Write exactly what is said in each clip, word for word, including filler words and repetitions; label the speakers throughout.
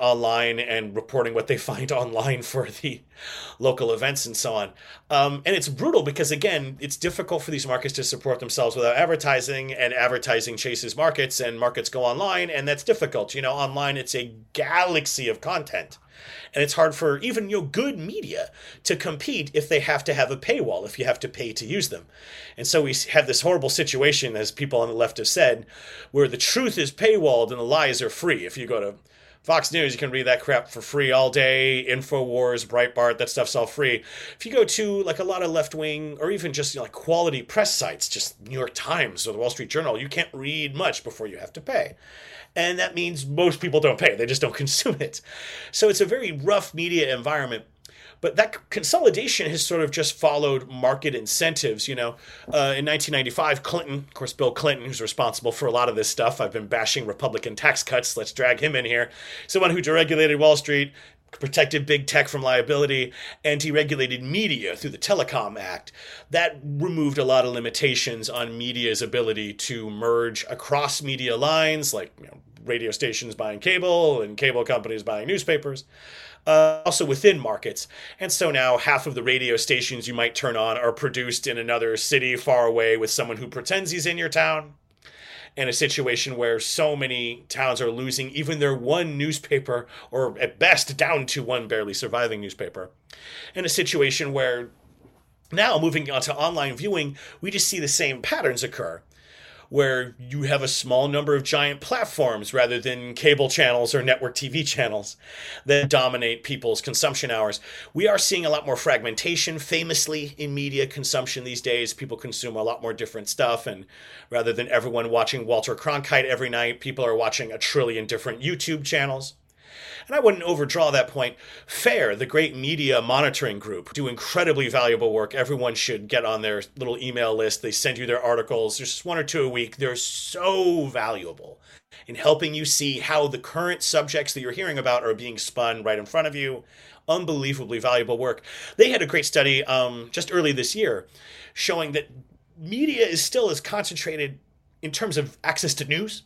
Speaker 1: online and reporting what they find online for the local events and so on. Um, and it's brutal because, again, it's difficult for these markets to support themselves without advertising, and advertising chases markets, and markets go online, and that's difficult. You know, online, it's a galaxy of content. And it's hard for even, you know, good media to compete if they have to have a paywall, if you have to pay to use them. And so we have this horrible situation, as people on the left have said, where the truth is paywalled and the lies are free. If you go to Fox News, you can read that crap for free all day. InfoWars, Breitbart, that stuff's all free. If you go to like a lot of left-wing or even just, you know, like quality press sites, just New York Times or the Wall Street Journal, you can't read much before you have to pay. And that means most people don't pay. They just don't consume it. So it's a very rough media environment. But that consolidation has sort of just followed market incentives. You know, uh, in nineteen ninety-five, Clinton, of course, Bill Clinton, who's responsible for a lot of this stuff. I've been bashing Republican tax cuts. Let's drag him in here. Someone who deregulated Wall Street, protected big tech from liability, and he regulated media through the Telecom Act. That removed a lot of limitations on media's ability to merge across media lines, like, you know, radio stations buying cable and cable companies buying newspapers. Uh, also within markets. And so now half of the radio stations you might turn on are produced in another city far away with someone who pretends he's in your town. In a situation where so many towns are losing even their one newspaper, or at best down to one barely surviving newspaper. In a situation where now, moving on to online viewing, we just see the same patterns occur, where you have a small number of giant platforms rather than cable channels or network T V channels that dominate people's consumption hours. We are seeing a lot more fragmentation, famously, in media consumption these days. People consume a lot more different stuff, and rather than everyone watching Walter Cronkite every night, people are watching a trillion different YouTube channels. And I wouldn't overdraw that point. FAIR, the great media monitoring group, do incredibly valuable work. Everyone should get on their little email list. They send you their articles. There's just one or two a week. They're so valuable in helping you see how the current subjects that you're hearing about are being spun right in front of you. Unbelievably valuable work. They had a great study um, just early this year showing that media is still as concentrated in terms of access to news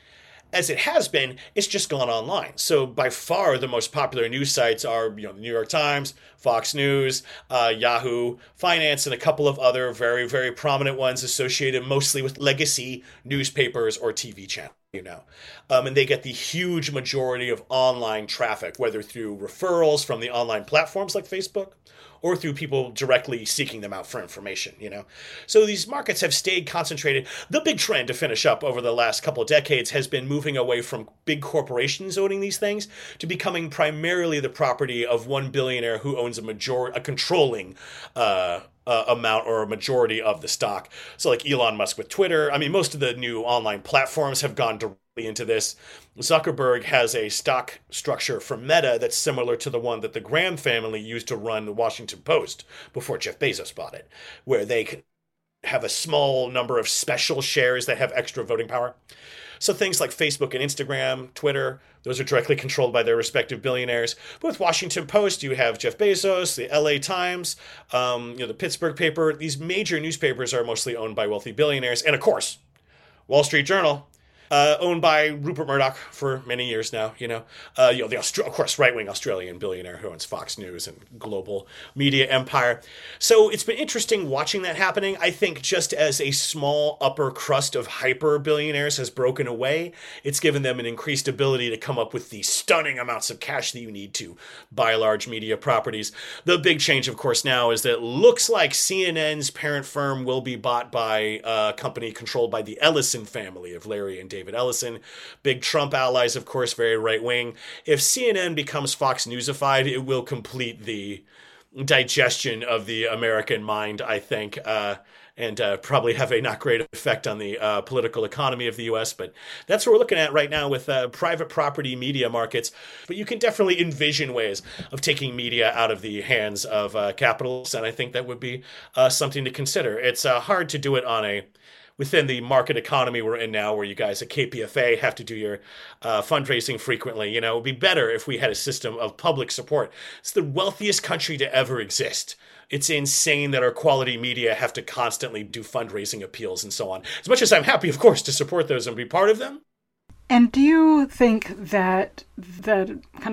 Speaker 1: as it has been. It's just gone online. So by far the most popular news sites are, you know, the New York Times, Fox News, uh, Yahoo Finance, and a couple of other very, very prominent ones associated mostly with legacy newspapers or T V channels, you know. Um, and they get the huge majority of online traffic, whether through referrals from the online platforms like Facebook, or through people directly seeking them out for information, you know. So these markets have stayed concentrated. The big trend, to finish up, over the last couple of decades has been moving away from big corporations owning these things to becoming primarily the property of one billionaire who owns a major, a controlling uh, uh, amount or a majority of the stock. So like Elon Musk with Twitter. I mean, most of the new online platforms have gone directly into this. Zuckerberg has a stock structure for Meta that's similar to the one that the Graham family used to run the Washington Post before Jeff Bezos bought it, where they can have a small number of special shares that have extra voting power. So things like Facebook and Instagram, Twitter, those are directly controlled by their respective billionaires. But with Washington Post, you have Jeff Bezos, the L A Times, um, you know, the Pittsburgh paper. These major newspapers are mostly owned by wealthy billionaires. And of course, Wall Street Journal, Uh, owned by Rupert Murdoch for many years now, you know. Uh, you know, the Austra- of course, right-wing Australian billionaire who owns Fox News and global media empire. So it's been interesting watching that happening. I think just as a small upper crust of hyper-billionaires has broken away, it's given them an increased ability to come up with the stunning amounts of cash that you need to buy large media properties. The big change, of course, now is that it looks like C N N's parent firm will be bought by a company controlled by the Ellison family of Larry and David Ellison. Big Trump allies, of course, very right-wing. If C N N becomes Fox Newsified, it will complete the digestion of the American mind, I think, uh, and uh, probably have a not great effect on the uh, political economy of the U S. But that's what we're looking at right now with uh, private property media markets. But you can definitely envision ways of taking media out of the hands of uh, capitalists, and I think that would be uh, something to consider. It's uh, hard to do it on a within the market economy we're in now, where you guys at K P F A have to do your uh, fundraising frequently. You know, it would be better if we had a system of public support. It's the wealthiest country to ever exist. It's insane that our quality media have to constantly do fundraising appeals and so on. As much as I'm happy, of course, to support those and be part of them.
Speaker 2: And do you think that the kind